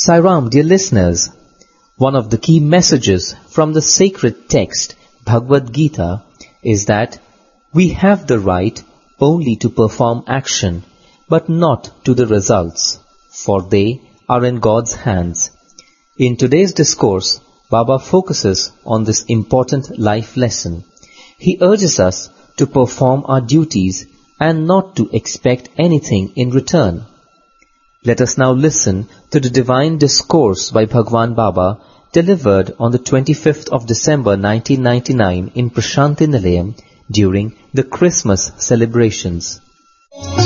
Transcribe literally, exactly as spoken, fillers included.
Sai Ram, dear listeners, one of the key messages from the sacred text Bhagavad Gita is that we have the right only to perform action, but not to the results, for they are in God's hands. In today's discourse, Baba focuses on this important life lesson. He urges us to perform our duties and not to expect anything in return. Let us now listen to the divine discourse by Bhagwan Baba delivered on the twenty-fifth of December nineteen ninety-nine in Prashanthi Nilayam during the Christmas celebrations.